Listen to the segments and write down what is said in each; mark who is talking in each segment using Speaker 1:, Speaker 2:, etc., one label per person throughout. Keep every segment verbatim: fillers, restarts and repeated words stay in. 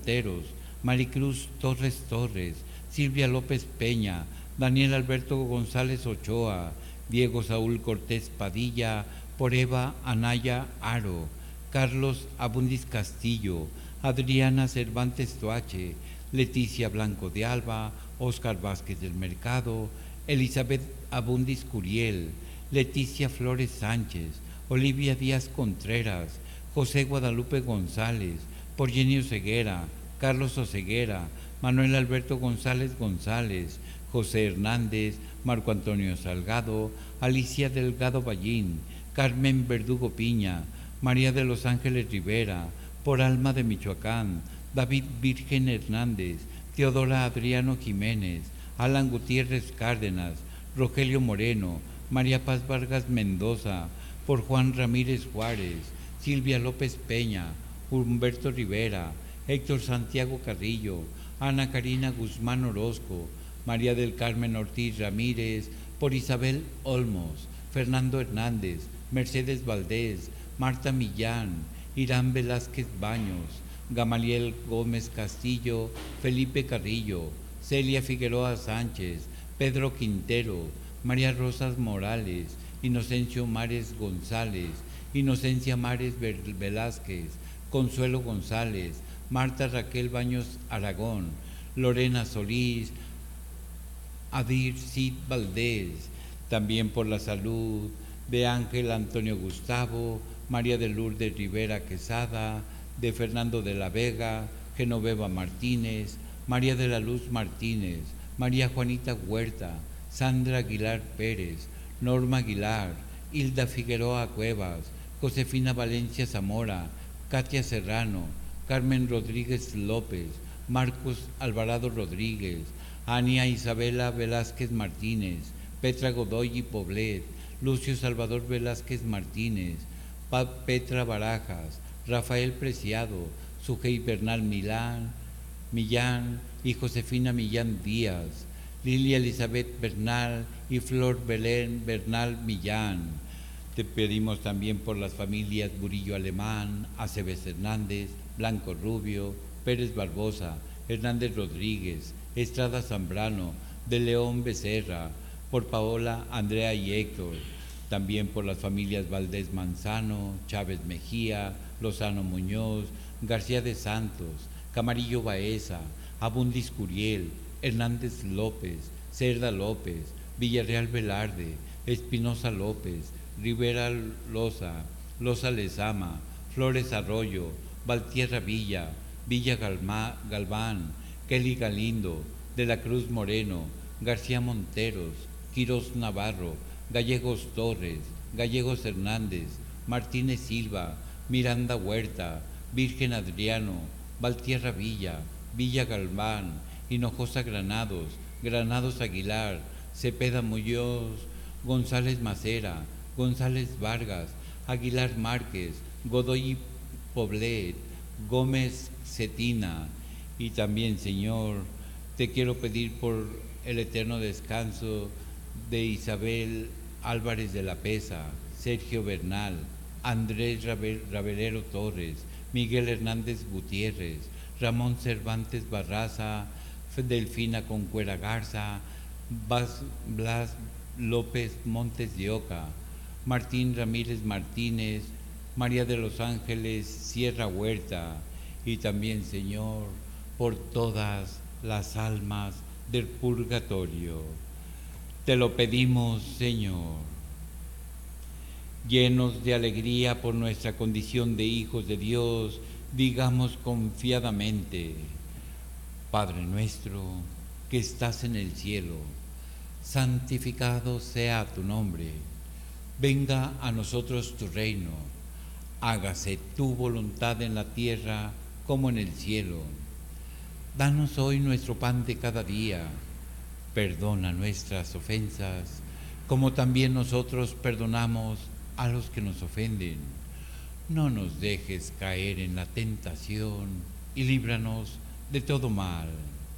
Speaker 1: Monteros, Maricruz Torres Torres, Silvia López Peña, Daniel Alberto González Ochoa, Diego Saúl Cortés Padilla, por Eva Anaya Aro, Carlos Abundis Castillo, Adriana Cervantes Toache, Leticia Blanco de Alba, Óscar Vázquez del Mercado, Elizabeth Abundis Curiel, Leticia Flores Sánchez, Olivia Díaz Contreras, José Guadalupe González, Porgenio Ceguera, Carlos Oceguera, Manuel Alberto González González, José Hernández, Marco Antonio Salgado, Alicia Delgado Ballín, Carmen Verdugo Piña, María de los Ángeles Rivera, por Alma de Michoacán, David Virgen Hernández, Teodora Adriano Jiménez, Alan Gutiérrez Cárdenas, Rogelio Moreno, María Paz Vargas Mendoza, por Juan Ramírez Juárez, Silvia López Peña, Humberto Rivera, Héctor Santiago Carrillo, Ana Karina Guzmán Orozco, María del Carmen Ortiz Ramírez, por Isabel Olmos, Fernando Hernández, Mercedes Valdés, Marta Millán, Irán Velázquez Baños, Gamaliel Gómez Castillo, Felipe Carrillo, Celia Figueroa Sánchez, Pedro Quintero, María Rosas Morales, Inocencio Mares González, Inocencia Mares Velázquez, Consuelo González, Marta Raquel Baños Aragón, Lorena Solís, Adir Cid Valdés, también por la salud de Ángel Antonio Gustavo, María de Lourdes Rivera Quesada, de Fernando de la Vega, Genoveva Martínez, María de la Luz Martínez, María Juanita Huerta, Sandra Aguilar Pérez, Norma Aguilar, Hilda Figueroa Cuevas, Josefina Valencia Zamora, Katia Serrano, Carmen Rodríguez López, Marcos Alvarado Rodríguez, Ania Isabela Velázquez Martínez, Petra Godoy y Poblet, Lucio Salvador Velázquez Martínez, Petra Barajas, Rafael Preciado, Sujei Bernal Milán, Millán y Josefina Millán Díaz, Lilia Elizabeth Bernal y Flor Belén Bernal Millán. Te pedimos también por las familias Burillo Alemán, Aceves Hernández, Blanco Rubio, Pérez Barbosa, Hernández Rodríguez, Estrada Zambrano, de León Becerra, por Paola, Andrea y Héctor, también por las familias Valdés Manzano, Chávez Mejía, Lozano Muñoz, García de Santos, Camarillo Baeza, Abundis Curiel, Hernández López, Cerda López, Villarreal Velarde, Espinosa López, Rivera Loza, Loza Lezama, Flores Arroyo, Valtierra Villa, Villa Galma, Galván, Kelly Galindo, De la Cruz Moreno, García Monteros, Quirós Navarro, Gallegos Torres, Gallegos Hernández, Martínez Silva, Miranda Huerta, Virgen Adriano, Valtierra Villa, Villa Galván, Hinojosa Granados, Granados Aguilar, Cepeda Muñoz, González Macera, González Vargas, Aguilar Márquez, Godoy Poblet, Gómez Cetina. Y también, Señor, te quiero pedir por el eterno descanso de Isabel Álvarez de la Pesa, Sergio Bernal, Andrés Ravelero Torres, Miguel Hernández Gutiérrez, Ramón Cervantes Barraza, Delfina Concuera Garza, Bas, Blas López Montes de Oca, Martín Ramírez Martínez, María de los Ángeles Sierra Huerta, y también, Señor, por todas las almas del purgatorio. Te lo pedimos, Señor. Llenos de alegría por nuestra condición de hijos de Dios, digamos confiadamente: Padre nuestro que estás en el cielo, santificado sea tu nombre. Venga a nosotros tu reino. Hágase tu voluntad en la tierra como en el cielo. Danos hoy nuestro pan de cada día. Perdona nuestras ofensas, como también nosotros perdonamos a los que nos ofenden. No nos dejes caer en la tentación y líbranos de todo mal.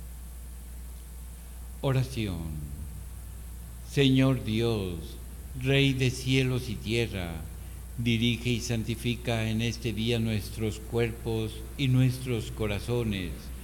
Speaker 1: Oración. Señor Dios, Rey de cielos y tierra, Dirige y santifica en este día nuestros cuerpos y nuestros corazones